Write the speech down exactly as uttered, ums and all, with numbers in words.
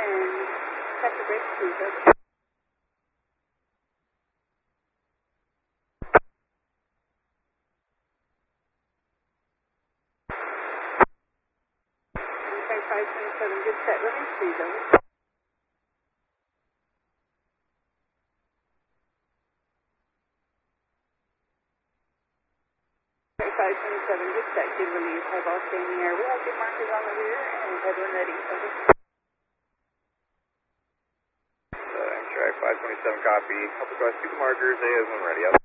and check the brakes, please. Over. five twenty-seven, good set, release, please. Over. five twenty-seven, good set, good release. Have all stay in the air. We have good markers on the rear and headwind ready. Over. Uh, track five twenty-seven, copy. Help request, keep the markers, A as when ready. Up.